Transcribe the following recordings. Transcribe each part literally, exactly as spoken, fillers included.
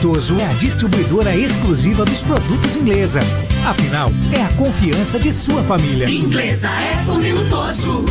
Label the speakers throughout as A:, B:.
A: Lutoso é a distribuidora exclusiva dos produtos Inglesa. Afinal, é a confiança de sua família.
B: Inglesa é Fone Lutoso.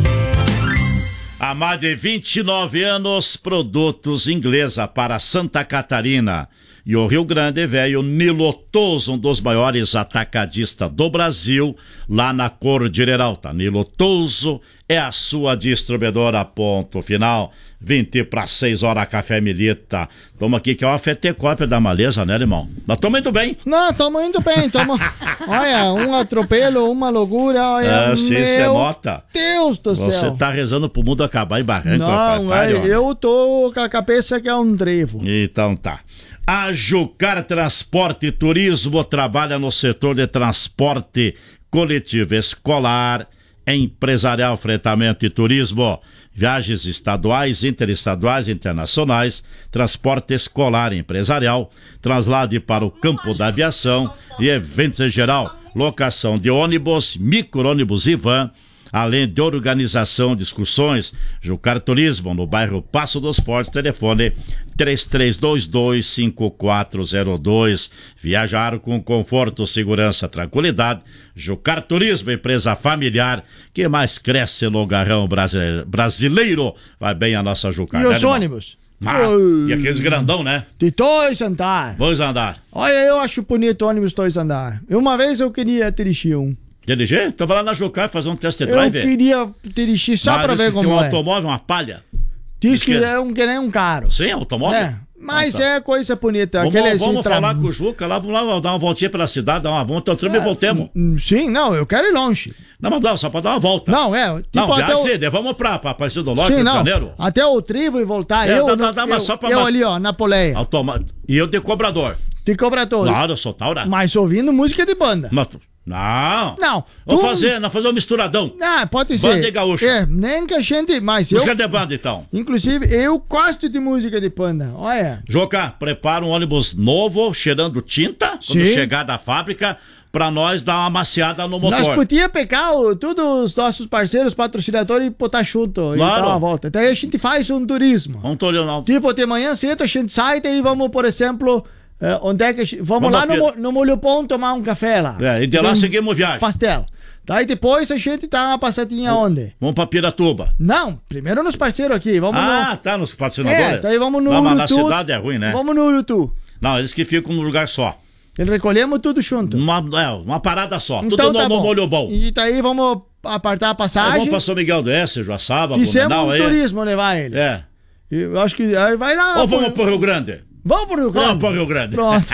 C: Há mais de vinte e nove anos, produtos Inglesa para Santa Catarina e o Rio Grande Velho. Nilotoso, um dos maiores atacadistas do Brasil, lá na Cordilheira Alta. Nilotoso é a sua distribuidora, ponto final. vinte para seis horas, Café Milita. Toma aqui que é uma fetecópia da maleza, né, irmão? Mas tamo indo bem.
D: Não, tamo indo bem. Tamo... Olha, um atropelo, uma loucura. Olha,
C: ah, sim, você nota.
D: Deus do céu.
C: Você tá rezando pro mundo acabar em barranco.
D: Não,
C: rapaz,
D: é, eu tô com a cabeça que é um trevo.
C: Então tá. A Jucar Transporte e Turismo trabalha no setor de transporte coletivo escolar, empresarial, fretamento e turismo, viagens estaduais, interestaduais, internacionais, transporte escolar e empresarial, traslade para o campo da aviação e eventos em geral, locação de ônibus, micro-ônibus e van, além de organização de excursões. Jucar Turismo, no bairro Passo dos Fortes, telefone três três dois dois, cinco quatro zero dois. Viajar com conforto, segurança, tranquilidade. Jucar Turismo, empresa familiar que mais cresce no garrão brasileiro. Vai bem a nossa Jucar.
D: E os
C: né,
D: ônibus?
C: Ah, e aqueles grandão, né?
D: De dois andar.
C: Dois andar.
D: Olha, eu acho bonito o ônibus dois andar. Uma vez eu queria dirigir um.
C: Dirigir? Então vai lá na Jucar fazer um test drive.
D: Eu queria dirigir só
C: Mas
D: pra ver como
C: um
D: é.
C: automóvel, uma palha.
D: Diz que é um que nem um carro.
C: Sim, automóvel?
D: É, mas
C: ah, tá.
D: É coisa bonita.
C: Vamos,
D: aqueles
C: vamos
D: intra...
C: falar com o Juca lá, vamos lá dar uma voltinha pela cidade, dar uma volta, eu é, e voltemos.
D: Sim, não, eu quero ir longe.
C: Não, mas não, só pra dar uma volta.
D: Não, é. Tipo,
C: não,
D: até
C: viagem,
D: o...
C: vamos pra, pra Aparecida do Norte,
D: sim,
C: Rio
D: não.
C: de Janeiro.
D: Até o Trivo e voltar,
C: é,
D: eu,
C: dá, dá, dá,
D: eu,
C: só pra
D: eu
C: mat...
D: ali, ó, na poleia.
C: Automa... E eu de cobrador.
D: De cobrador.
C: Claro, eu sou taura.
D: Mas ouvindo música de banda.
C: Mas... Não.
D: Não.
C: Vamos
D: tu...
C: fazer, nós fazer um misturadão.
D: Ah, pode ser.
C: Banda e gaúcha.
D: É, nem que a gente... Mas
C: música
D: eu...
C: de banda, então.
D: Inclusive, eu gosto de música de banda. Olha.
C: Joca, prepara um ônibus novo, cheirando tinta,
D: sim,
C: quando chegar da fábrica, pra nós dar uma maciada no motor.
D: Nós podíamos pegar o, todos os nossos parceiros, patrocinadores e botar junto.
C: Claro.
D: E dar uma volta. Então aí a gente faz um turismo.
C: Vamos olhando.
D: Tipo, de manhã cedo a gente sai e vamos, por exemplo... Uh, onde é que gente... Vamos, vamos lá no, no Molho Pão tomar um café lá.
C: É, e de lá um seguimos viagem.
D: Pastel. Daí depois a gente dá uma passadinha
C: vamos,
D: onde?
C: Vamos pra Piratuba.
D: Não, primeiro nos parceiros aqui. Vamos
C: ah,
D: no...
C: tá, nos patrocinadores?
D: É, daí vamos no
C: Não,
D: Urutu.
C: mas na cidade é ruim, né?
D: Vamos no Urutu.
C: Não, eles que ficam num lugar só.
D: Eles recolhemos tudo junto.
C: Uma, é, uma parada só.
D: Então,
C: tudo no,
D: tá
C: no Molho Bom.
D: E daí vamos apartar a passagem.
C: Aí vamos pra São Miguel do Oeste, Joaçaba,
D: Fizemos
C: Blumenau,
D: um
C: aí.
D: turismo levar eles.
C: É.
D: Eu acho que aí vai lá.
C: Ou vamos pro Rio Grande?
D: Vamos pro Rio Grande.
C: Vamos pro Rio Grande.
D: Pronto.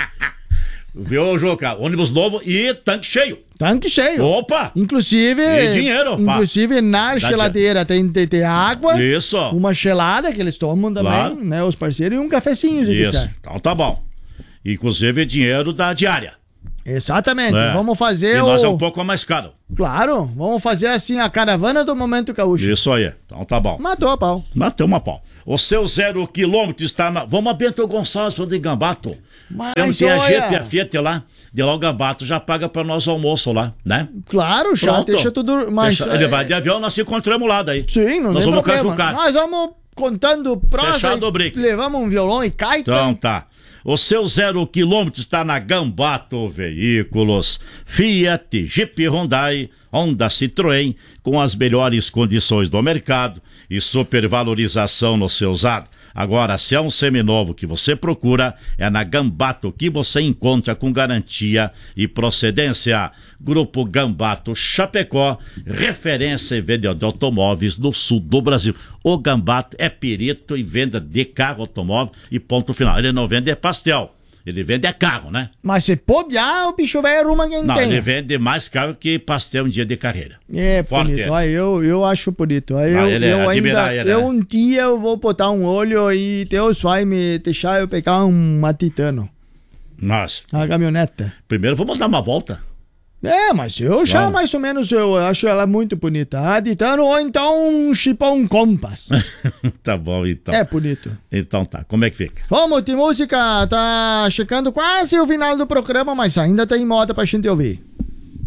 C: Viu, Juca? Ônibus novo e tanque cheio.
D: Tanque cheio.
C: Opa!
D: Inclusive...
C: E dinheiro, opa.
D: Inclusive na Dá geladeira tem, tem, tem água.
C: Isso.
D: Uma gelada que eles tomam também, claro, né? Os parceiros e um cafecinho, se
C: isso.
D: quiser.
C: Então tá bom. Inclusive dinheiro da diária.
D: Exatamente. É. Vamos fazer
C: e
D: o...
C: nós é um pouco mais caro.
D: Claro. Vamos fazer assim a caravana do Momento Gaúcho.
C: Isso aí. Então tá bom.
D: Matou a pau.
C: Matou uma pau. O seu zero quilômetro está na... Vamos a Bento Gonçalves de Gambato.
D: Mas
C: tem, tem
D: olha...
C: a Jeep e a Fiat lá. De lá o Gambato já paga para nós o almoço lá, né?
D: Claro, já
C: Pronto.
D: deixa tudo... Mas,
C: deixa... Ele vai de avião, nós se encontramos lá daí.
D: Sim, não
C: nós
D: tem
C: vamos
D: problema.
C: cajucar.
D: Nós vamos contando prosa.
C: Fechado o brick.
D: Levamos um violão e caita.
C: Então tá. O seu zero quilômetro está na Gambato Veículos. Fiat, Jeep, Hyundai, Honda, Citroën, com as melhores condições do mercado e supervalorização no seu usado. Agora, se é um seminovo que você procura, é na Gambato que você encontra com garantia e procedência. Grupo Gambato Chapecó, referência em venda de automóveis no sul do Brasil. O Gambato é perito em venda de carro, automóvel e ponto final. Ele não vende pastel. Ele vende é carro, né?
D: Mas se bobear, o bicho vai arrumar quem
C: não,
D: tem.
C: Não, ele vende mais carro que pastel em dia de carreira.
D: É,
C: Forte
D: bonito. Aí eu, eu acho bonito. Aí
C: não,
D: eu,
C: ele
D: eu
C: é
D: ainda,
C: ele,
D: eu
C: né?
D: um dia eu vou botar um olho e Deus vai me deixar eu pegar uma Titano.
C: Nossa.
D: A caminhoneta.
C: Primeiro vamos dar uma volta.
D: É, mas eu já claro. mais ou menos eu acho ela muito bonita. A Titano ou então um Chipão Compass.
C: Tá bom, então.
D: É bonito.
C: Então tá, como é que fica?
D: Vamos de música, tá chegando quase o final do programa, mas ainda tem moda pra gente ouvir.